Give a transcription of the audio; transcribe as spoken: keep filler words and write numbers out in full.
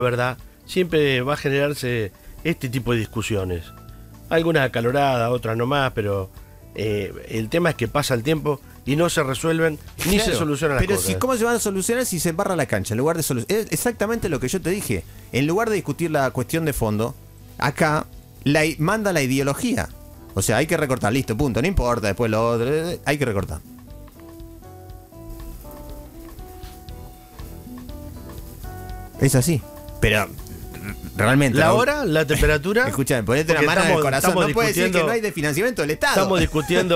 verdad, siempre va a generarse este tipo de discusiones. Algunas acaloradas, otras no más, pero eh, el tema es que pasa el tiempo y no se resuelven ni Claro, se solucionan las pero cosas. si, ¿cómo se van a solucionar si se embarra la cancha? En lugar de solu- es exactamente lo que yo te dije. En lugar de discutir la cuestión de fondo, acá la, i- manda la ideología. O sea, hay que recortar, listo, punto. No importa, después lo otro, eh, hay que recortar. Es así. Pero realmente. La Raúl, hora, la temperatura. escúchame, ponete una porque mano en el estamos- corazón. estamos No puede decir que discutiendo- no hay de financiamiento del Estado. Estamos discutiendo